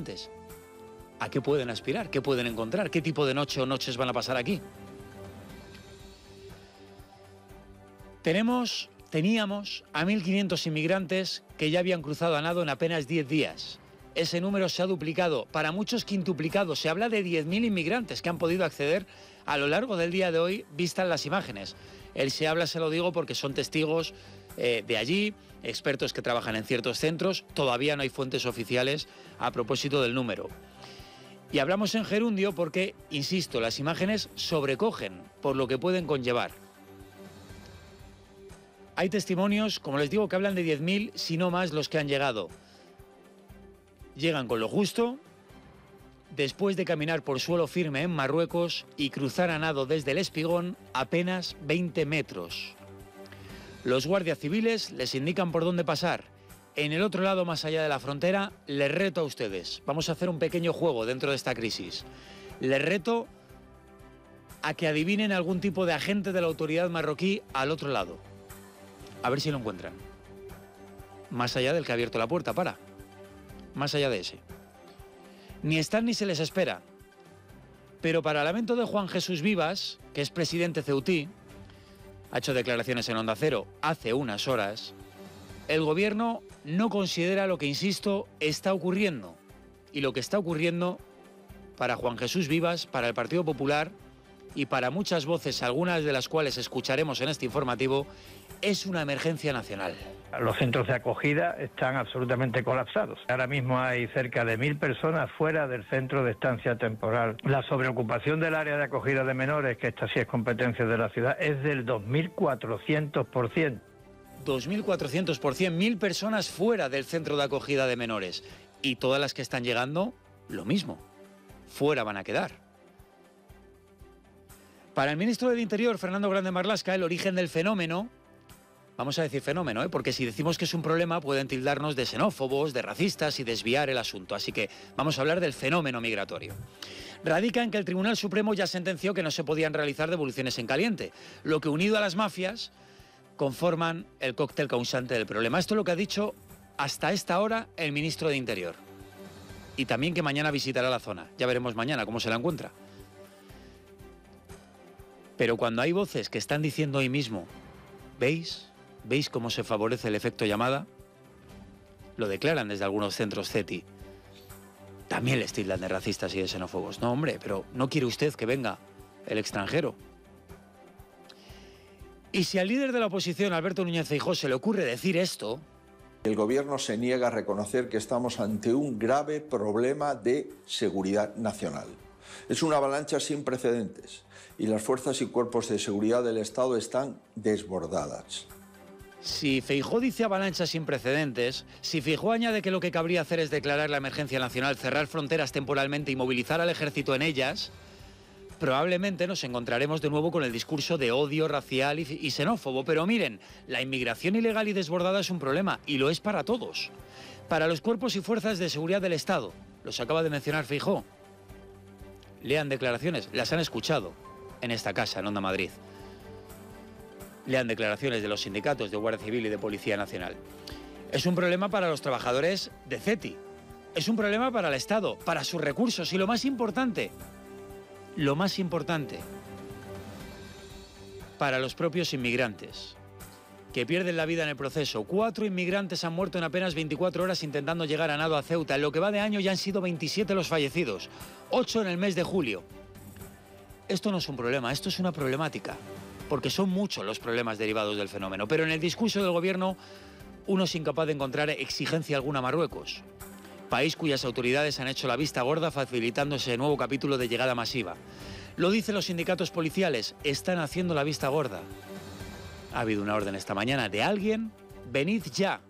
inmigrantes. ¿A qué pueden aspirar? ¿Qué pueden encontrar? ¿Qué tipo de noche o noches van a pasar aquí? Teníamos a 1.500 inmigrantes que ya habían cruzado a nado en apenas 10 días. Ese número se ha duplicado, para muchos quintuplicado. Se habla de 10.000 inmigrantes que han podido acceder a lo largo del día de hoy, vistas las imágenes. El se habla, se lo digo, porque son testigos de allí, expertos que trabajan en ciertos centros. Todavía no hay fuentes oficiales a propósito del número. Y hablamos en gerundio porque, insisto, las imágenes sobrecogen por lo que pueden conllevar. Hay testimonios, como les digo, que hablan de 10.000, si no más, los que han llegado. Llegan con lo justo, después de caminar por suelo firme en Marruecos y cruzar a nado desde el Espigón apenas 20 metros. Los guardias civiles les indican por dónde pasar. En el otro lado, más allá de la frontera, les reto a ustedes. Vamos a hacer un pequeño juego dentro de esta crisis. Les reto a que adivinen algún tipo de agente de la autoridad marroquí al otro lado. A ver si lo encuentran. Más allá del que ha abierto la puerta, más allá de ese. Ni están ni se les espera. Pero para lamento de Juan Jesús Vivas, que es presidente ceutí, ha hecho declaraciones en Onda Cero hace unas horas, el gobierno no considera lo que, insisto, está ocurriendo. Y lo que está ocurriendo para Juan Jesús Vivas, para el Partido Popular y para muchas voces, algunas de las cuales escucharemos en este informativo, es una emergencia nacional. Los centros de acogida están absolutamente colapsados. Ahora mismo hay cerca de 1.000 personas fuera del centro de estancia temporal. La sobreocupación del área de acogida de menores, que esta sí es competencia de la ciudad, es del 2.400%. 2.400%, 1.000 personas fuera del centro de acogida de menores. Y todas las que están llegando, lo mismo. Fuera van a quedar. Para el ministro del Interior, Fernando Grande Marlaska, el origen del fenómeno, vamos a decir fenómeno, porque si decimos que es un problema pueden tildarnos de xenófobos, de racistas y desviar el asunto. Así que vamos a hablar del fenómeno migratorio. Radica en que el Tribunal Supremo ya sentenció que no se podían realizar devoluciones en caliente, lo que, unido a las mafias, conforman el cóctel causante del problema. Esto es lo que ha dicho hasta esta hora el ministro de Interior. Y también que mañana visitará la zona. Ya veremos mañana cómo se la encuentra. Pero cuando hay voces que están diciendo hoy mismo, ¿veis cómo se favorece el efecto llamada? Lo declaran desde algunos centros CETI. También les tildan de racistas y de xenófobos. No, hombre, pero ¿no quiere usted que venga el extranjero? Y si al líder de la oposición, Alberto Núñez Feijóo, se le ocurre decir esto... El gobierno se niega a reconocer que estamos ante un grave problema de seguridad nacional. Es una avalancha sin precedentes y las fuerzas y cuerpos de seguridad del Estado están desbordadas. Si Feijóo dice avalancha sin precedentes, si Feijóo añade que lo que cabría hacer es declarar la emergencia nacional, cerrar fronteras temporalmente y movilizar al ejército en ellas, probablemente nos encontraremos de nuevo con el discurso de odio racial y xenófobo. Pero miren, la inmigración ilegal y desbordada es un problema, y lo es para todos. Para los cuerpos y fuerzas de seguridad del Estado, los acaba de mencionar Feijóo. Lean declaraciones, las han escuchado en esta casa, en Onda Madrid. Lean declaraciones de los sindicatos de Guardia Civil y de Policía Nacional. Es un problema para los trabajadores de CETI. Es un problema para el Estado, para sus recursos y lo más importante, para los propios inmigrantes, que pierden la vida en el proceso. 4 inmigrantes han muerto en apenas 24 horas intentando llegar a nado a Ceuta. En lo que va de año ya han sido 27 los fallecidos, 8 en el mes de julio. Esto no es un problema, esto es una problemática, porque son muchos los problemas derivados del fenómeno. Pero en el discurso del gobierno, uno es incapaz de encontrar exigencia alguna a Marruecos, país cuyas autoridades han hecho la vista gorda facilitando ese nuevo capítulo de llegada masiva. Lo dicen los sindicatos policiales, están haciendo la vista gorda. Ha habido una orden esta mañana de alguien, venid ya.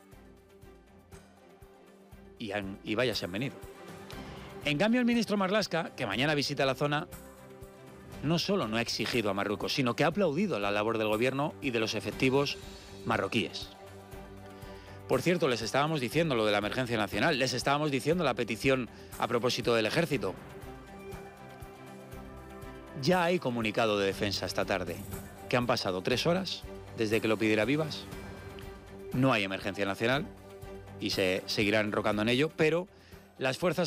Y vaya, se han venido. En cambio, el ministro Marlaska, que mañana visita la zona, no solo no ha exigido a Marruecos, sino que ha aplaudido la labor del gobierno y de los efectivos marroquíes. Por cierto, les estábamos diciendo lo de la emergencia nacional, les estábamos diciendo la petición a propósito del ejército. Ya hay comunicado de defensa esta tarde, que han pasado 3 horas desde que lo pidiera Vivas. No hay emergencia nacional y se seguirán enrocando en ello, pero las fuerzas